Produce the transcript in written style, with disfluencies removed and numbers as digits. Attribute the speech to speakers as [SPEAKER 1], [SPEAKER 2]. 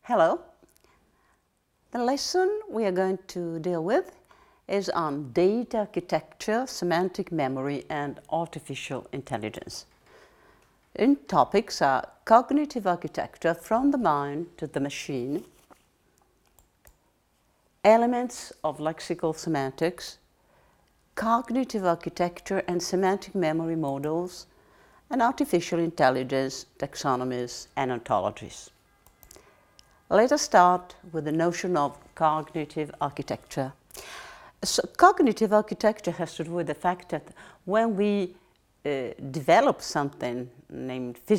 [SPEAKER 1] Hello. The lesson we are going to deal with is on data architecture, semantic memory, and artificial intelligence. In topics are cognitive architecture from the mind to the machine, elements of lexical semantics, cognitive architecture and semantic memory models, and artificial intelligence, taxonomies, and ontologies. Let us start with the notion of cognitive architecture. So, cognitive architecture has to do with the fact that when we develop something named